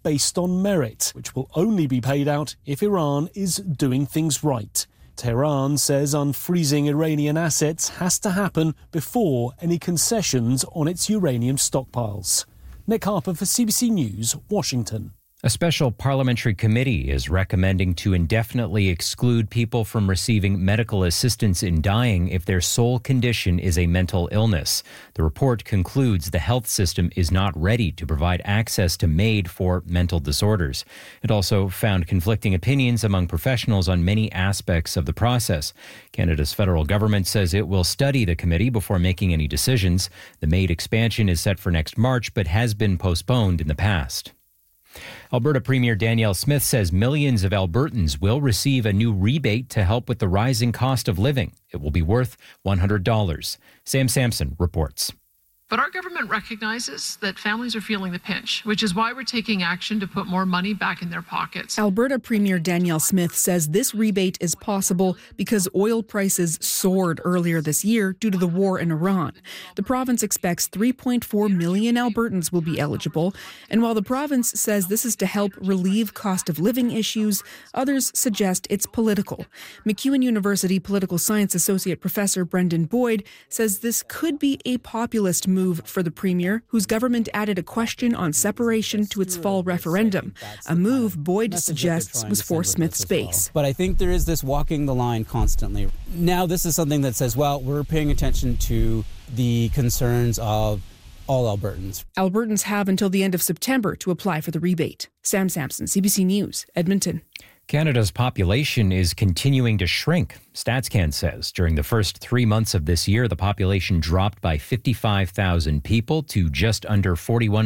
based on merit, which will only be paid out if Iran is doing things right. Tehran says unfreezing Iranian assets has to happen before any concessions on its uranium stockpiles. Nick Harper for CBC News, Washington. A special parliamentary committee is recommending to indefinitely exclude people from receiving medical assistance in dying if their sole condition is a mental illness. The report concludes the health system is not ready to provide access to MAID for mental disorders. It also found conflicting opinions among professionals on many aspects of the process. Canada's federal government says it will study the committee before making any decisions. The MAID expansion is set for next March, but has been postponed in the past. Alberta Premier Danielle Smith says millions of Albertans will receive a new rebate to help with the rising cost of living. It will be worth $100. Sam Sampson reports. But our government recognizes that families are feeling the pinch, which is why we're taking action to put more money back in their pockets. Alberta Premier Danielle Smith says this rebate is possible because oil prices soared earlier this year due to the war in Iran. The province expects 3.4 million Albertans will be eligible. And while the province says this is to help relieve cost of living issues, others suggest it's political. MacEwan University Political Science Associate Professor Brendan Boyd says this could be a populist move for the Premier, whose government added a question on separation to its fall referendum, a move Boyd suggests was for Smith's base. But I think there is this walking the line constantly. Now this is something that says, well, we're paying attention to the concerns of all Albertans. Albertans have until the end of September to apply for the rebate. Sam Sampson, CBC News, Edmonton. Canada's population is continuing to shrink. StatsCan says during the first 3 months of this year, the population dropped by 55,000 people to just under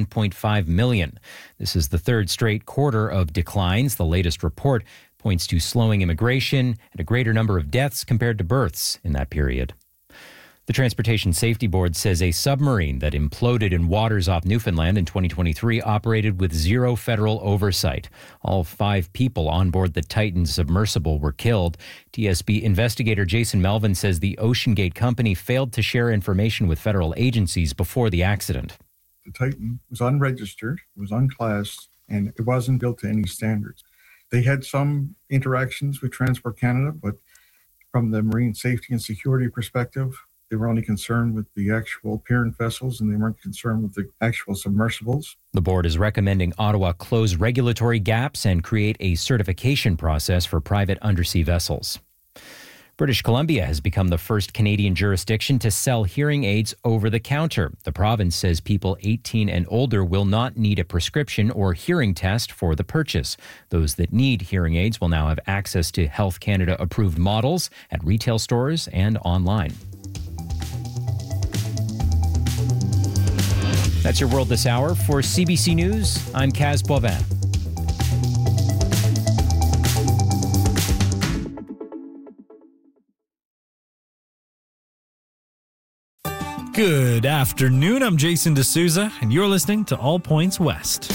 41.5 million. This is the third straight quarter of declines. The latest report points to slowing immigration and a greater number of deaths compared to births in that period. The Transportation Safety Board says a submarine that imploded in waters off Newfoundland in 2023 operated with zero federal oversight. All 5 people on board the Titan submersible were killed. TSB investigator Jason Melvin says the OceanGate company failed to share information with federal agencies before the accident. The Titan was unregistered, it was unclassed, and it wasn't built to any standards. They had some interactions with Transport Canada, but from the marine safety and security perspective, they were only concerned with the actual parent vessels and they weren't concerned with the actual submersibles. The board is recommending Ottawa close regulatory gaps and create a certification process for private undersea vessels. British Columbia has become the first Canadian jurisdiction to sell hearing aids over the counter. The province says people 18 and older will not need a prescription or hearing test for the purchase. Those that need hearing aids will now have access to Health Canada approved models at retail stores and online. That's your World This Hour. For CBC News, I'm Kaz Boivin. Good afternoon. I'm Jason D'Souza, and you're listening to All Points West.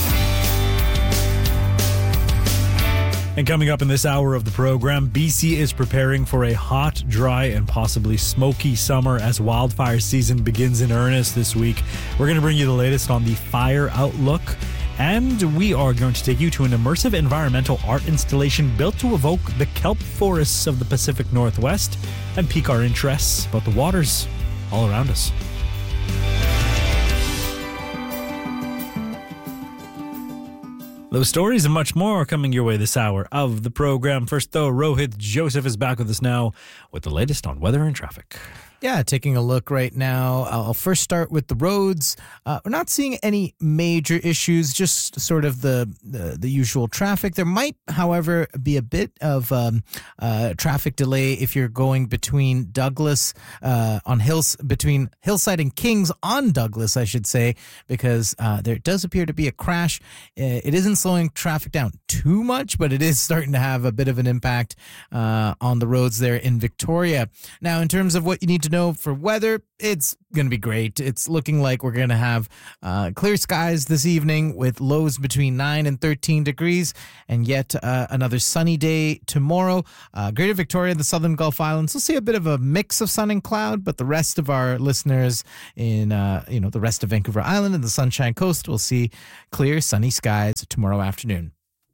And coming up in this hour of the program, BC is preparing for a hot, dry, and possibly smoky summer as wildfire season begins in earnest this week. We're going to bring you the latest on the fire outlook, and we are going to take you to an immersive environmental art installation built to evoke the kelp forests of the Pacific Northwest and pique our interests about the waters all around us. Those stories and much more are coming your way this hour of the program. First, though, Rohit Joseph is back with us now with the latest on weather and traffic. Yeah, taking a look right now. I'll first start with the roads. We're not seeing any major issues, just sort of the usual traffic. There might, however, be a bit of traffic delay if you're going between Douglas between Hillside and Kings on Douglas, I should say, because there does appear to be a crash. It isn't slowing traffic down too much, but it is starting to have a bit of an impact on the roads there in Victoria. Now, in terms of what you need to know know, for weather, it's going to be great. It's looking like we're going to have clear skies this evening with lows between 9 and 13 degrees, and yet another sunny day tomorrow. Greater Victoria and the Southern Gulf Islands will see a bit of a mix of sun and cloud, but the rest of our listeners in the rest of Vancouver Island and the Sunshine Coast will see clear, sunny skies tomorrow afternoon.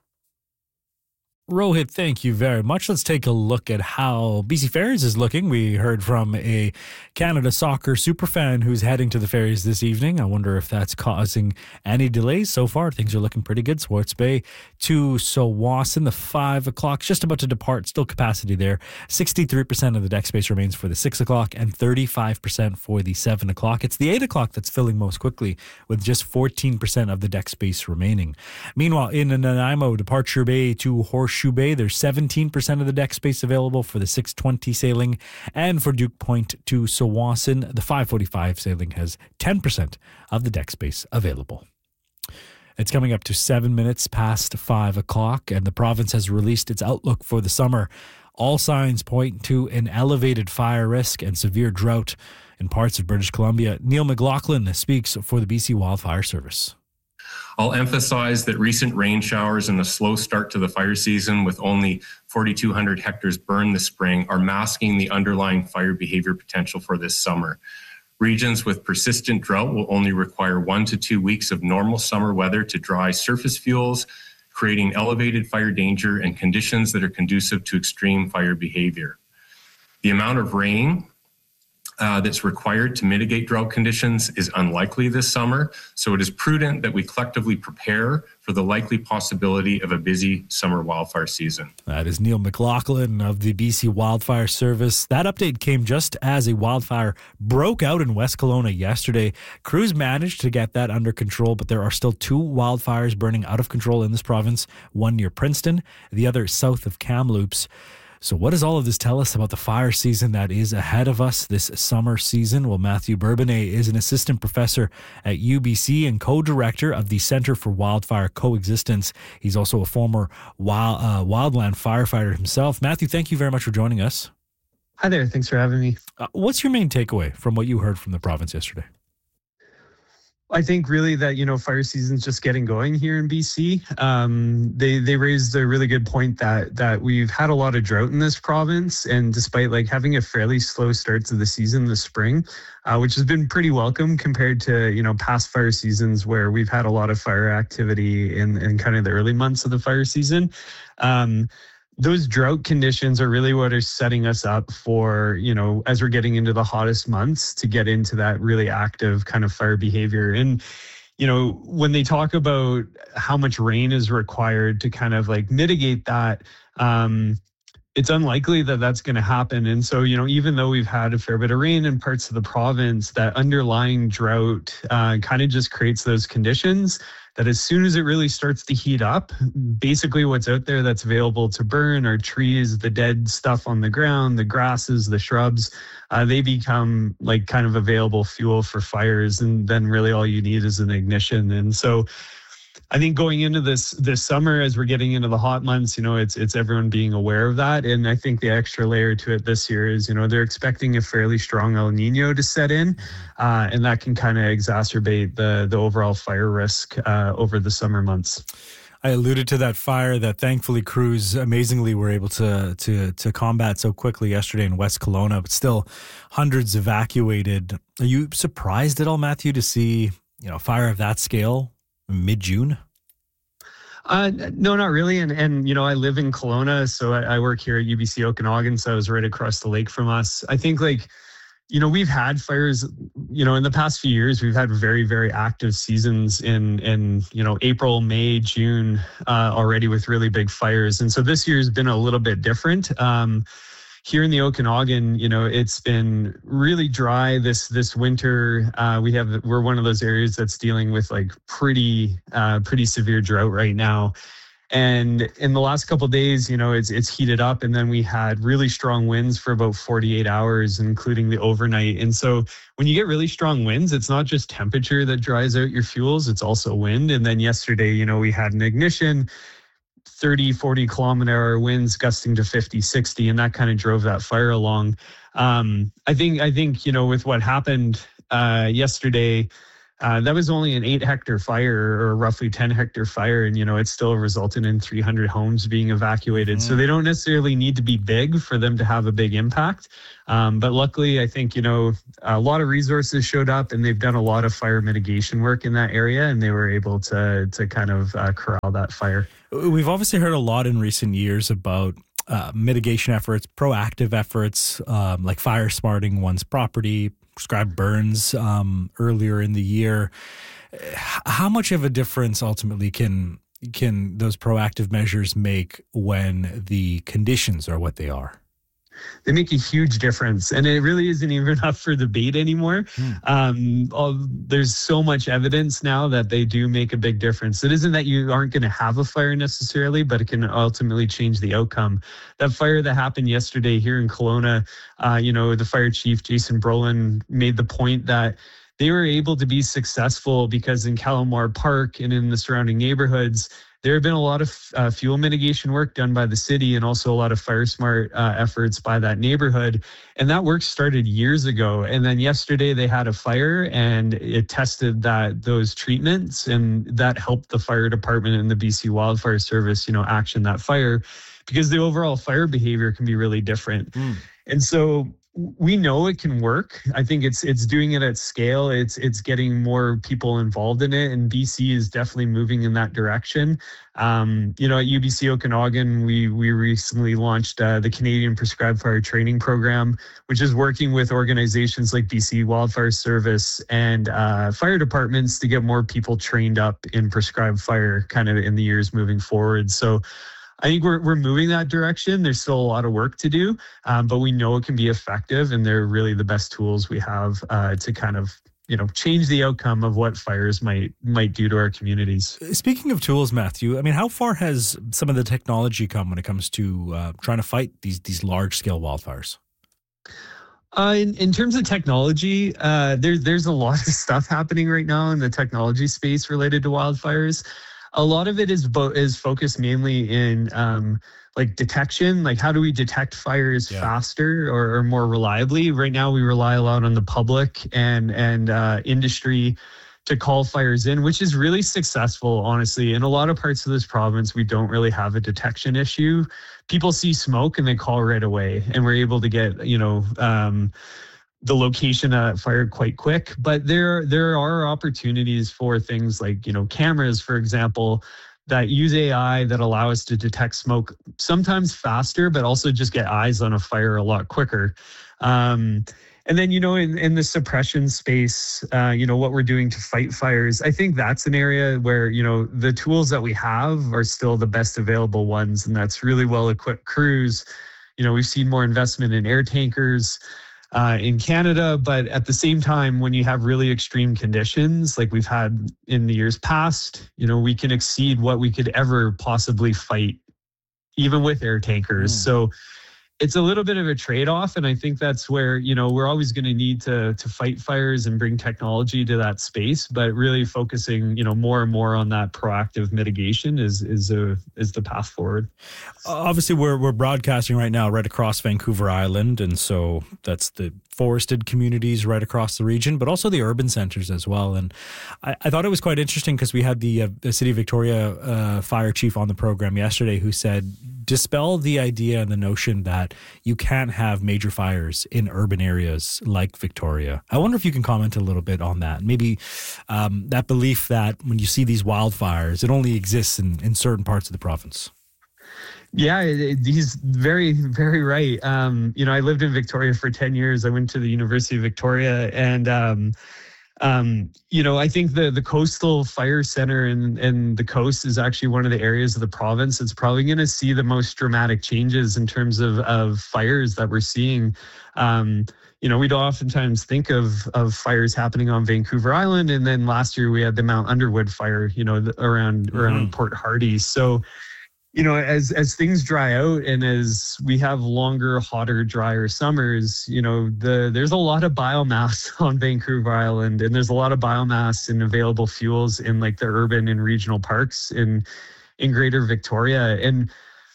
Rohit, thank you very much. Let's take a look at how BC Ferries is looking. We heard from a Canada soccer superfan who's heading to the Ferries this evening. I wonder if that's causing any delays. So far, things are looking pretty good. Swartz Bay to Tsawwassen, the 5 o'clock, just about to depart. Still capacity there. 63% of the deck space remains for the 6 o'clock and 35% for the 7 o'clock. It's the 8 o'clock that's filling most quickly, with just 14% of the deck space remaining. Meanwhile, in Nanaimo, Departure Bay to Horseshoe Bay, there's 17% of the deck space available for the 6:20 sailing, and for Duke Point to Tsawwassen, the 5:45 sailing has 10% of the deck space available. It's coming up to 7 minutes past 5 o'clock, and the province has released its outlook for the summer. All signs point to an elevated fire risk and severe drought in parts of British Columbia. Neil McLaughlin speaks for the BC Wildfire Service. I'll emphasize that recent rain showers and a slow start to the fire season with only 4,200 hectares burned this spring are masking the underlying fire behavior potential for this summer. Regions with persistent drought will only require 1 to 2 weeks of normal summer weather to dry surface fuels, creating elevated fire danger and conditions that are conducive to extreme fire behavior. The amount of rain that's required to mitigate drought conditions is unlikely this summer, so it is prudent that we collectively prepare for the likely possibility of a busy summer wildfire season. That is Neil McLaughlin of the BC Wildfire Service. That update came just as a wildfire broke out in West Kelowna yesterday. Crews managed to get that under control, but there are still 2 wildfires burning out of control in this province, one near Princeton, the other south of Kamloops. So what does all of this tell us about the fire season that is ahead of us this summer season? Well, Matthew Bourbonnais is an assistant professor at UBC and co-director of the Center for Wildfire Coexistence. He's also a former wildland firefighter himself. Matthew, thank you very much for joining us. Hi there. Thanks for having me. What's your main takeaway from what you heard from the province yesterday? I think really that, fire season's just getting going here in BC. They raised a really good point that we've had a lot of drought in this province, and despite having a fairly slow start to the season this spring, which has been pretty welcome compared to, past fire seasons where we've had a lot of fire activity in kind of the early months of the fire season. Those drought conditions are really what are setting us up for, as we're getting into the hottest months, to get into that really active kind of fire behavior. And, when they talk about how much rain is required to kind of mitigate that, it's unlikely that that's going to happen. And so, even though we've had a fair bit of rain in parts of the province, that underlying drought kind of just creates those conditions that as soon as it really starts to heat up, basically what's out there that's available to burn are trees, the dead stuff on the ground, the grasses, the shrubs. They become kind of available fuel for fires. And then really all you need is an ignition. And so I think going into this summer, as we're getting into the hot months, it's everyone being aware of that. And I think the extra layer to it this year is, they're expecting a fairly strong El Nino to set in, and that can kind of exacerbate the overall fire risk over the summer months. I alluded to that fire that thankfully crews amazingly were able to combat so quickly yesterday in West Kelowna, but still hundreds evacuated. Are you surprised at all, Matthew, to see a fire of that scale mid-June? No, not really. And I live in Kelowna, so I work here at UBC Okanagan, so I was right across the lake from us. I think we've had fires, in the past few years, we've had very, very active seasons in April, May, June already with really big fires. And so this year's been a little bit different. Here in the Okanagan, it's been really dry this winter. We're one of those areas that's dealing with pretty severe drought right now. And in the last couple of days, it's heated up, and then we had really strong winds for about 48 hours, including the overnight. And so when you get really strong winds, it's not just temperature that dries out your fuels, it's also wind. And then yesterday, we had an ignition, 30, 40 kilometer hour winds gusting to 50, 60, and that kind of drove that fire along. I think, with what happened yesterday, that was only an 8-hectare fire, or roughly 10-hectare fire, and it still resulted in 300 homes being evacuated. So they don't necessarily need to be big for them to have a big impact. But luckily, I think a lot of resources showed up, and they've done a lot of fire mitigation work in that area, and they were able to kind of corral that fire. We've obviously heard a lot in recent years about mitigation efforts, proactive efforts, like fire smarting one's property, prescribed burns earlier in the year. How much of a difference ultimately can those proactive measures make when the conditions are what they are? They make a huge difference, and it really isn't even up for debate anymore. There's so much evidence now that they do make a big difference. It isn't that you aren't going to have a fire necessarily, but it can ultimately change the outcome. That fire that happened yesterday here in Kelowna, the fire chief, Jason Brolin, made the point that they were able to be successful because in Calamar Park and in the surrounding neighborhoods, there have been a lot of fuel mitigation work done by the city, and also a lot of fire smart efforts by that neighborhood. And that work started years ago. And then yesterday they had a fire, and it tested those treatments, and that helped the fire department and the BC Wildfire Service, action that fire, because the overall fire behavior can be really different. And so we know it can work. I think it's doing it at scale. It's getting more people involved in it, and BC is definitely moving in that direction. At UBC Okanagan, we recently launched the Canadian Prescribed Fire Training Program, which is working with organizations like BC Wildfire Service and fire departments to get more people trained up in prescribed fire kind of in the years moving forward. So I think we're moving that direction. There's still a lot of work to do, but we know it can be effective, and they're really the best tools we have to kind of change the outcome of what fires might do to our communities. Speaking of tools, Matthew, I mean, how far has some of the technology come when it comes to trying to fight these large scale wildfires? In terms of technology, there's a lot of stuff happening right now in the technology space related to wildfires. A lot of it is focused mainly in detection, like how do we detect fires faster or more reliably. Right now we rely a lot on the public and industry to call fires in, which is really successful, honestly. In a lot of parts of this province, we don't really have a detection issue. People see smoke and they call right away, and we're able to get the location of that fire quite quick. But there are opportunities for things like, cameras, for example, that use AI that allow us to detect smoke sometimes faster, but also just get eyes on a fire a lot quicker. And then, in the suppression space, what we're doing to fight fires, I think that's an area where, the tools that we have are still the best available ones. And that's really well-equipped crews. We've seen more investment in air tankers in Canada, but at the same time, when you have really extreme conditions like we've had in the years past, we can exceed what we could ever possibly fight, even with air tankers. So it's a little bit of a trade-off, and I think that's where we're always going to need to fight fires and bring technology to that space, but really focusing more and more on that proactive mitigation is the path forward. Obviously, we're broadcasting right now right across Vancouver Island, and so that's the forested communities right across the region, but also the urban centers as well. And I thought it was quite interesting because we had the City of Victoria fire chief on the program yesterday who said, dispel the idea and the notion that you can't have major fires in urban areas like Victoria. I wonder if you can comment a little bit on that. Maybe that belief that when you see these wildfires, it only exists in certain parts of the province. Yeah, he's very, very right. I lived in Victoria for 10 years. I went to the University of Victoria, and I think the Coastal Fire Center and the coast is actually one of the areas of the province that's probably going to see the most dramatic changes in terms of fires that we're seeing. We'd oftentimes think of fires happening on Vancouver Island, and then last year we had the Mount Underwood fire, around Port Hardy. So, as things dry out and as we have longer, hotter, drier summers, there's a lot of biomass on Vancouver Island, and there's a lot of biomass and available fuels in like the urban and regional parks in Greater Victoria. And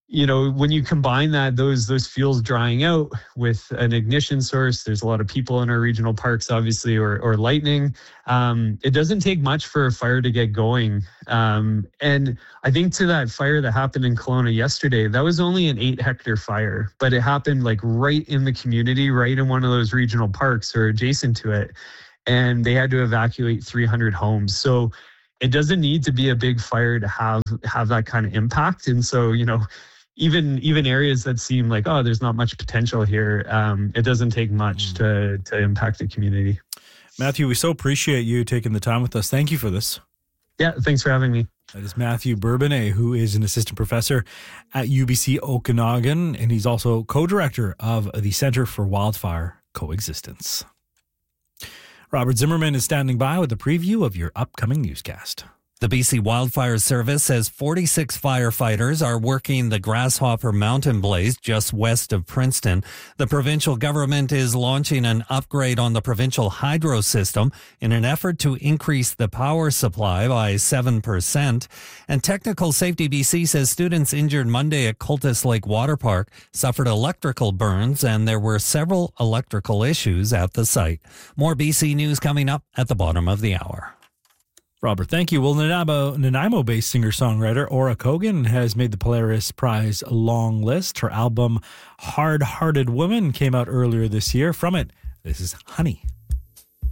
when you combine that, those fuels drying out with an ignition source, there's a lot of people in our regional parks, obviously, or lightning. It doesn't take much for a fire to get going. And I think to that fire that happened in Kelowna yesterday, that was only an 8-hectare fire, but it happened like right in the community, right in one of those regional parks or adjacent to it. And they had to evacuate 300 homes. So it doesn't need to be a big fire to have that kind of impact. And so, even areas that seem like, oh, there's not much potential here, it doesn't take much to impact the community. Matthew, we so appreciate you taking the time with us. Thank you for this. Yeah, thanks for having me. That is Matthew Bourbonnais, who is an assistant professor at UBC Okanagan, and he's also co-director of the Center for Wildfire Coexistence. Robert Zimmerman is standing by with a preview of your upcoming newscast. The BC Wildfire Service says 46 firefighters are working the Grasshopper Mountain Blaze just west of Princeton. The provincial government is launching an upgrade on the provincial hydro system in an effort to increase the power supply by 7%. And Technical Safety BC says students injured Monday at Cultus Lake Water Park suffered electrical burns, and there were several electrical issues at the site. More BC news coming up at the bottom of the hour. Robert, thank you. Well, Nanaimo-based singer-songwriter Aura Kogan has made the Polaris Prize long list. Her album, Hard-Hearted Woman, came out earlier this year. From it, this is Honey.